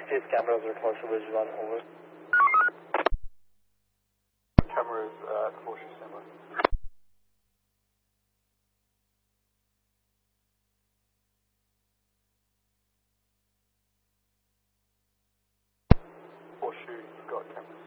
These cameras are Horseshoe Ridge 1, over. Cameras at Horseshoe standby. Horseshoe, you've got cameras.